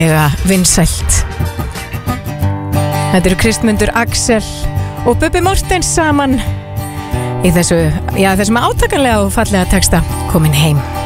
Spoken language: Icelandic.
vinsælt. Þetta eru Kristmundur Axel og Bubbi Mortens saman í þessum átakanlega og fallega texta Komin heim.